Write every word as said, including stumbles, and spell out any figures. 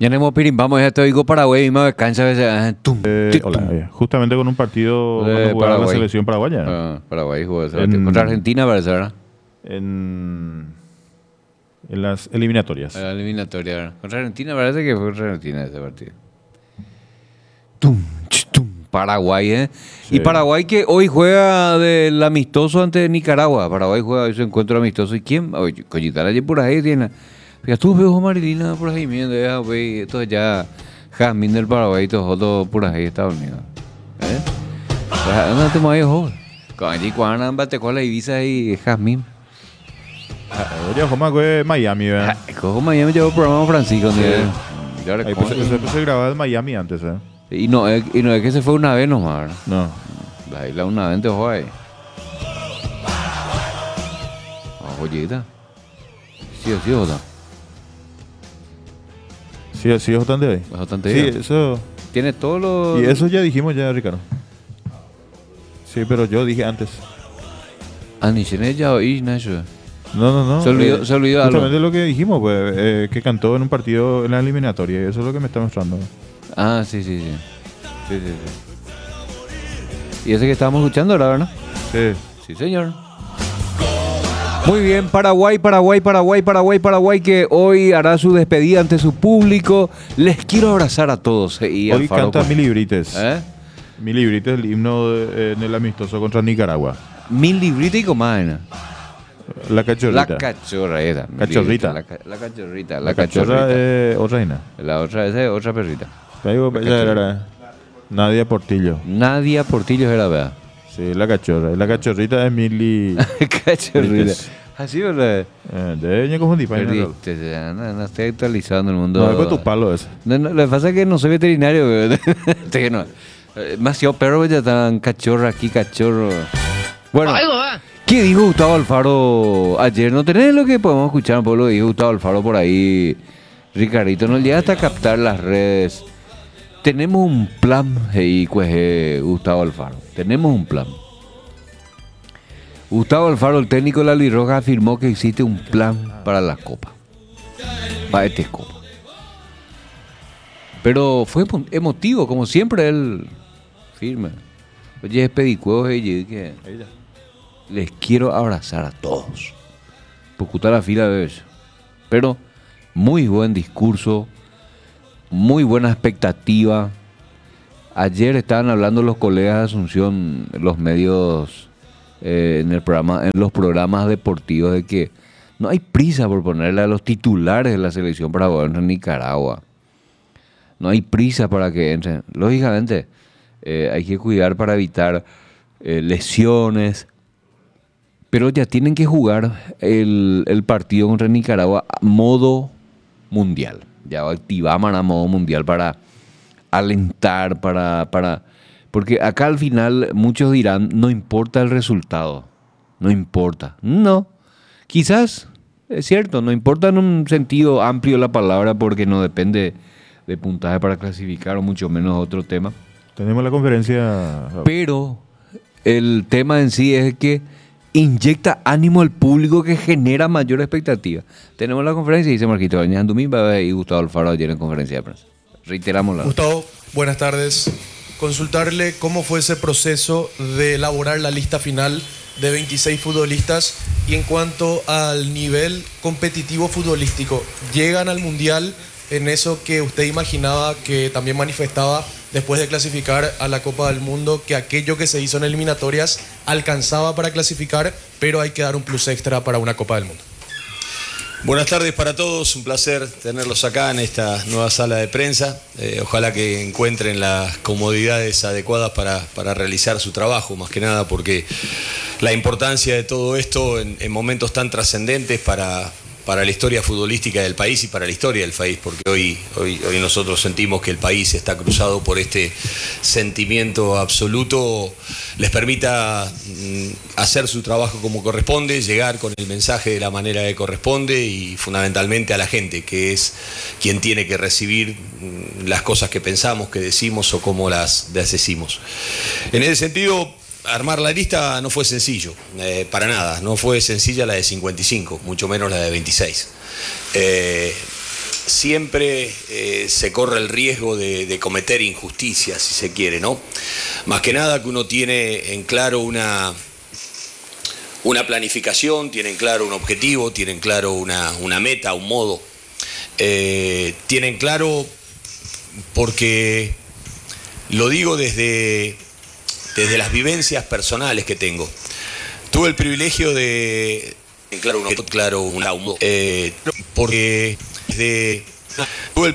Ya no hemos pirimpamos, ya te digo Paraguay, misma cancha a veces. Tum, Eh, tic, hola, tum. eh, justamente con un partido Eh, cuando jugaba la Paraguay. selección paraguaya. Ah, Paraguay jugó ese En- partido. Contra Argentina, parece, ¿verdad? En, en las eliminatorias. La eliminatoria, ¿verdad? Contra Argentina, parece que fue contra Argentina ese partido. Tum, ch, tum. Paraguay, ¿eh? Sí. Y Paraguay que hoy juega del amistoso ante Nicaragua. Paraguay juega hoy su encuentro amistoso. ¿Y quién? Oye, Coyitala allí por ahí tiene. Fíjate, tú veo Marilina por ahí, mira, ya, güey. Esto ya. Jazmín del Paraguay, todo, todo por ahí, Estados Unidos. ¿Eh? ¿Dónde te mueves, joven? Con allí, cuando andan bate con la Ibiza y Jazmín. Oye, Joma, fue Miami, ¿verdad? ¿Cómo me llevo el programa Francisco? Sí. Yo Ahí pues, se, se grababa en Miami antes, ¿eh? Y no, es- y no es que se fue una vez nomás, ¿verdad? No. La isla una vez te ojo ahí. Ah, joyita. Sí, sí, Jota. Sí, sí, es bastante ahí. Es bastante Sí, bien. eso. Tiene todos los. Y eso ya dijimos ya, Ricardo. Sí, pero yo dije antes. Ah, ni se ya oí, Nacho. No, no, no. Se olvidó- se olvidó algo. Justamente lo que dijimos, pues, eh, que cantó en un partido en la eliminatoria. Y eso es lo que me está mostrando. Ah, sí, sí, sí. Sí, sí, sí. Y ese que estábamos escuchando ahora, ¿verdad? Sí. Sí, señor. Muy bien, Paraguay, Paraguay, Paraguay, Paraguay, Paraguay, que hoy hará su despedida ante su público. Les quiero abrazar a todos. eh, Y Hoy Alfaro, canta pues. Mil Librites. ¿Eh? Mil Librites, el himno de- en el amistoso contra Nicaragua. Mil libritas y comadre. La cachorrita. La cachorra esa. mil Cachorrita. libritas, La, ca- la cachorrita, la, La cachorra cachorrita. es otra reina. La otra, esa es otra perrita. Te digo, ella era Nadia Portillo. Nadia Portillo era, ¿verdad? Sí, la cachorra. La cachorrita es Mili. Cachorrita. Librites. Así, ¿verdad? Eh, de ella confundí, pa' ahí, no, Perdiste, ya, no, no estoy actualizando el mundo. no, es con tu palo ese. No, no, lo que pasa es que no soy veterinario. güey. Este, no. Eh, Demasiado perro, ya están cachorro aquí, cachorro. Bueno, ¿qué dijo Gustavo Alfaro ayer? No tenés lo que podemos escuchar un poco lo que dijo Gustavo Alfaro por ahí. Ricardito, no llegaste a captar las redes. Tenemos un plan, hey, pues, eh, Gustavo Alfaro. Tenemos un plan. Gustavo Alfaro, el técnico de la Lirroja, afirmó que existe un plan para la Copa. Para este Copa. Pero fue emo- emotivo, como siempre él firme. Oye, es pedicueo, y que les quiero abrazar a todos. Porque está la fila de eso. Pero muy buen discurso, muy buena expectativa. Ayer estaban hablando los colegas de Asunción, los medios, eh, en el programa, en los programas deportivos, de que no hay prisa por ponerle a los titulares de la selección para jugar en Nicaragua. No hay prisa para que entren. Lógicamente, eh, hay que cuidar para evitar eh, lesiones. Pero ya tienen que jugar el, el partido contra Nicaragua a modo mundial. Ya activamos a modo mundial para alentar, para, para... Porque acá al final muchos dirán, no importa el resultado. No importa. No. Quizás, es cierto, no importa en un sentido amplio la palabra porque no depende de puntaje para clasificar o mucho menos otro tema. Tenemos la conferencia. Pero el tema en sí es que inyecta ánimo al público que genera mayor expectativa. Tenemos la conferencia, dice Marquito Bañas Andumimba y Gustavo Alfaro ayer en conferencia de prensa. Reiteramos la... Gustavo, buenas tardes. Consultarle cómo fue ese proceso de elaborar la lista final de veintiséis futbolistas y en cuanto al nivel competitivo futbolístico, ¿llegan al Mundial en eso que usted imaginaba, que también manifestaba después de clasificar a la Copa del Mundo, que aquello que se hizo en eliminatorias alcanzaba para clasificar, pero hay que dar un plus extra para una Copa del Mundo? Buenas tardes para todos, un placer tenerlos acá en esta nueva sala de prensa. Eh, ojalá que encuentren las comodidades adecuadas para, para realizar su trabajo, más que nada porque la importancia de todo esto en, en momentos tan trascendentes para, para la historia futbolística del país y para la historia del país, porque hoy, hoy, hoy nosotros sentimos que el país está cruzado por este sentimiento absoluto, les permita mm, hacer su trabajo como corresponde, llegar con el mensaje de la manera que corresponde y fundamentalmente a la gente, que es quien tiene que recibir mm, las cosas que pensamos, que decimos o cómo las decimos. En ese sentido, armar la lista no fue sencillo, eh, para nada, no fue sencilla la de cincuenta y cinco, mucho menos la de veintiséis. Eh, siempre eh, se corre el riesgo de, de cometer injusticias, si se quiere, ¿no? Más que nada que uno tiene en claro una, una planificación, tiene en claro un objetivo, tiene en claro una, una meta, un modo. Eh, tiene en claro, porque lo digo desde, desde las vivencias personales que tengo. Tuve el privilegio de... Claro, uno, claro, un, eh, porque de, tuve el